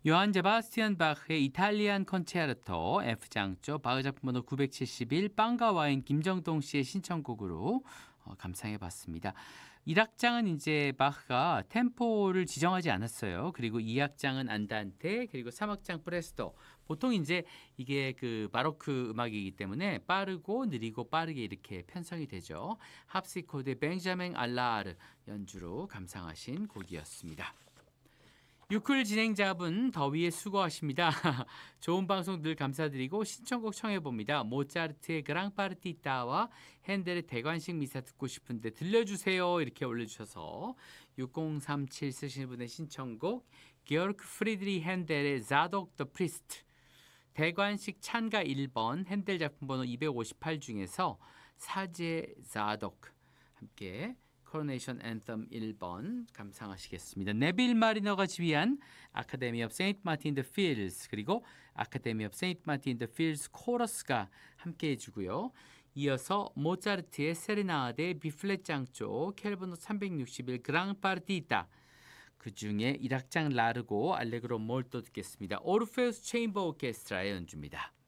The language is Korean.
요한 제바스티안 바흐의 이탈리안 콘체르토 F장조 바흐 작품 번호 971 빵과 와인 김정동 씨의 신청곡으로 감상해 봤습니다. 1악장은 이제 바흐가 템포를 지정하지 않았어요. 그리고 2악장은 안단테, 그리고 3악장 프레스토. 보통 이제 이게 그 바로크 음악이기 때문에 빠르고 느리고 빠르게 이렇게 편성이 되죠. 합시코드의 벤자민 알라르 연주로 감상하신 곡이었습니다. 유클 진행자분 더위에 수고하십니다. 좋은 방송 늘 감사드리고 신청곡 청해봅니다. 모차르트의 그랑파르티타와 핸델의 대관식 미사 듣고 싶은데 들려주세요. 이렇게 올려주셔서 6037 쓰시는 분의 신청곡 게오르크 프리드리 핸델의 자독 더 프리스트 대관식 찬가 1번 핸델 작품 번호 258 중에서 사제 자독 함께 코로네이션 앤썸 1번 감상하시겠습니다. 네빌 마리너가 지휘한 아카데미 오브 세인트 마틴 더 필스 그리고 아카데미 오브 세인트 마틴 더 필스 코러스가 함께 해주고요. 이어서 모차르트의 세레나데 비플랫 장조 켈번호 361 그랑파르티타 그중에 1악장 라르고 알레그로 몰토 듣겠습니다. 오르페우스 체인버 오케스트라의 연주입니다.